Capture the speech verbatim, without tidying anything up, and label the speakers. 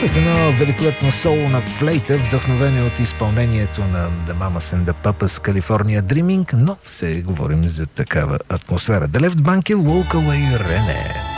Speaker 1: с едно великолепно соло на флейта, вдъхновено от изпълнението на The Mamas and the Papas California Dreaming, но все говорим за такава атмосфера. The Left Bank, Walk Away, Рене.